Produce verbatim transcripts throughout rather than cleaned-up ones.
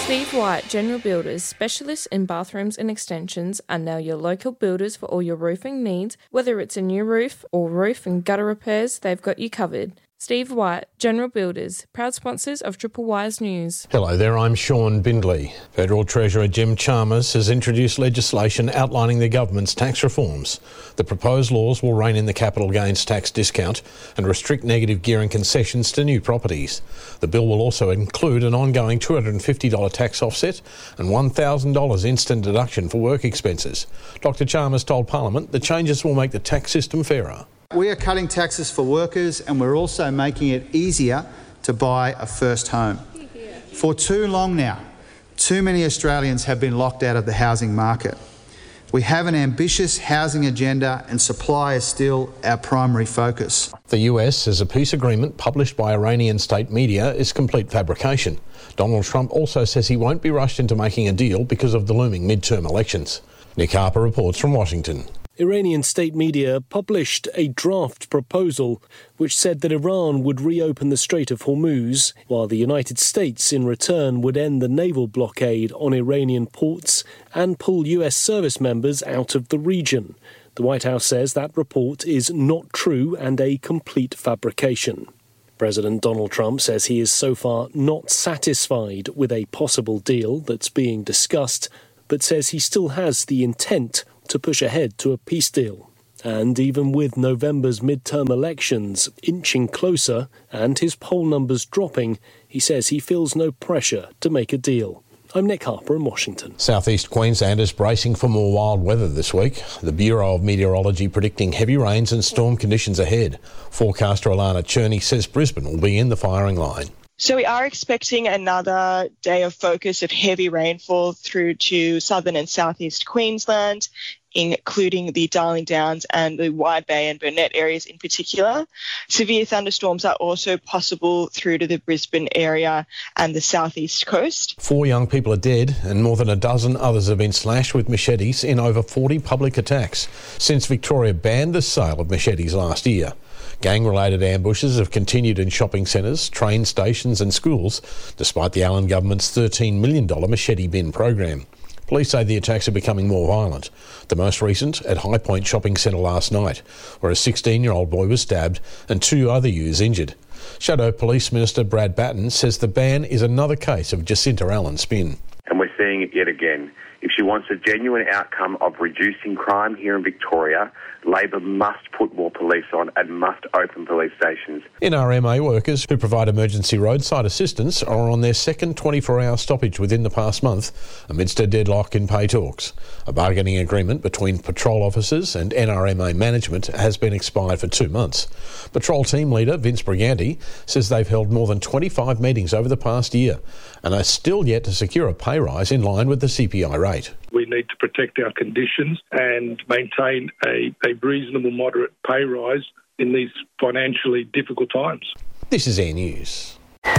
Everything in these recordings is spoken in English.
Steve White, General Builders, specialists in bathrooms and extensions, are now your local builders for all your roofing needs. Whether it's a new roof or roof and gutter repairs, they've got you covered. Steve White, General Builders, proud sponsors of Triple Wise News. Hello there, I'm Sean Bindley. Federal Treasurer Jim Chalmers has introduced legislation outlining the government's tax reforms. The proposed laws will rein in the capital gains tax discount and restrict negative gearing concessions to new properties. The bill will also include an ongoing two hundred fifty dollars tax offset and one thousand dollars instant deduction for work expenses. Doctor Chalmers told Parliament the changes will make the tax system fairer. We are cutting taxes for workers and we're also making it easier to buy a first home. For too long now, too many Australians have been locked out of the housing market. We have an ambitious housing agenda and supply is still our primary focus. The U S says a peace agreement published by Iranian state media is complete fabrication. Donald Trump also says he won't be rushed into making a deal because of the looming midterm elections. Nick Harper reports from Washington. Iranian state media published a draft proposal which said that Iran would reopen the Strait of Hormuz, while the United States in return would end the naval blockade on Iranian ports and pull U S service members out of the region. The White House says that report is not true and a complete fabrication. President Donald Trump says he is so far not satisfied with a possible deal that's being discussed, but says he still has the intent to push ahead to a peace deal. And even with November's midterm elections inching closer and his poll numbers dropping, he says he feels no pressure to make a deal. I'm Nick Harper in Washington. Southeast Queensland is bracing for more wild weather this week. The Bureau of Meteorology predicting heavy rains and storm conditions ahead. Forecaster Alana Cherney says Brisbane will be in the firing line. So we are expecting another day of focus of heavy rainfall through to southern and southeast Queensland, including the Darling Downs and the Wide Bay and Burnett areas in particular. Severe thunderstorms are also possible through to the Brisbane area and the southeast coast. Four young people are dead and more than a dozen others have been slashed with machetes in over forty public attacks since Victoria banned the sale of machetes last year. Gang-related ambushes have continued in shopping centres, train stations and schools, despite the Allen government's thirteen million dollars machete bin program. Police say the attacks are becoming more violent. The most recent at High Point Shopping Centre last night, where a sixteen-year-old boy was stabbed and two other youths injured. Shadow Police Minister Brad Batten says the ban is another case of Jacinta Allen spin. And we're seeing it yet again. If she wants a genuine outcome of reducing crime here in Victoria, Labor must put more police on and must open police stations. N R M A workers who provide emergency roadside assistance are on their second twenty-four hour stoppage within the past month amidst a deadlock in pay talks. A bargaining agreement between patrol officers and N R M A management has been expired for two months. Patrol team leader Vince Briganti says they've held more than twenty-five meetings over the past year and are still yet to secure a pay rise in line with the C P I rate. We need to protect our conditions and maintain a, a reasonable, moderate pay rise in these financially difficult times. This is Air News.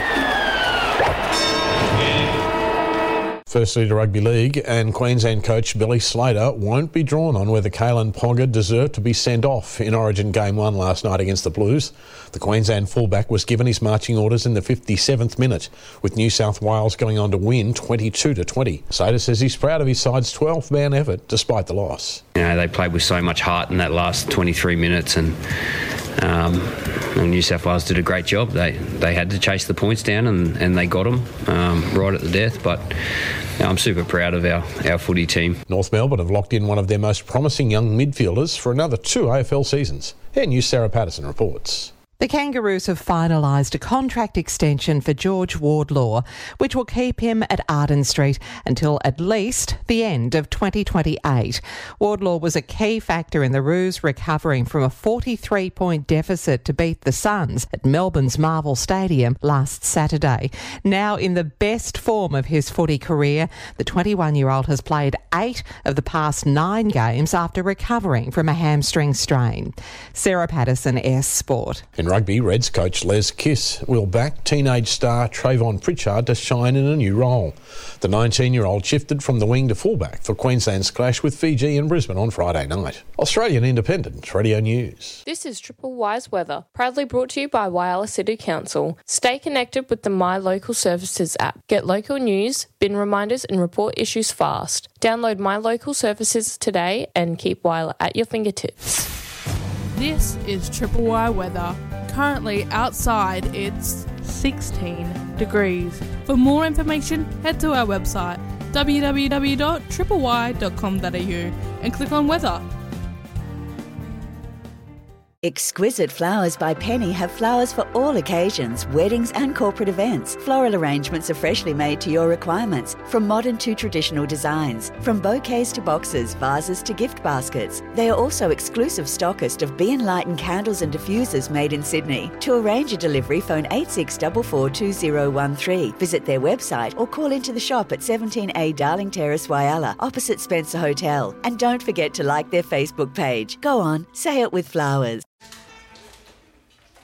Firstly to Rugby League, and Queensland coach Billy Slater won't be drawn on whether Kalen Ponga deserved to be sent off in Origin Game one last night against the Blues. The Queensland fullback was given his marching orders in the fifty-seventh minute, with New South Wales going on to win twenty-two to twenty. Slater says he's proud of his side's twelve-man effort despite the loss. You know, they played with so much heart in that last twenty-three minutes and Um, New South Wales did a great job. They they had to chase the points down and, and they got them um, right at the death. But you know, I'm super proud of our, our footy team. North Melbourne have locked in one of their most promising young midfielders for another two A F L seasons. Air News' Sarah Patterson reports. The Kangaroos have finalised a contract extension for George Wardlaw, which will keep him at Arden Street until at least the end of twenty twenty-eight. Wardlaw was a key factor in the Roos recovering from a forty-three point deficit to beat the Suns at Melbourne's Marvel Stadium last Saturday. Now in the best form of his footy career, the twenty-one-year-old has played eight of the past nine games after recovering from a hamstring strain. Sarah Patterson, S Sport. In rugby, Reds coach Les Kiss will back teenage star Trayvon Pritchard to shine in a new role. The nineteen-year-old shifted from the wing to fullback for Queensland's clash with Fiji in Brisbane on Friday night. Australian Independent Radio News. This is Triple Y's weather, proudly brought to you by Whyalla City Council. Stay connected with the My Local Services app. Get local news, bin reminders and report issues fast. Download My Local Services today and keep Whyalla at your fingertips. This is Triple Y weather. Currently outside it's sixteen degrees. For more information, head to our website w w w dot triple y dot com dot a u and click on weather. Exquisite Flowers by Penny have flowers for all occasions, weddings and corporate events. Floral arrangements are freshly made to your requirements, from modern to traditional designs. From bouquets to boxes, vases to gift baskets. They are also exclusive stockist of Be Enlightened candles and diffusers made in Sydney. To arrange a delivery, phone eight six four four two zero one three. Visit their website or call into the shop at seventeen A Darling Terrace, Whyalla, opposite Spencer Hotel. And don't forget to like their Facebook page. Go on, say it with flowers.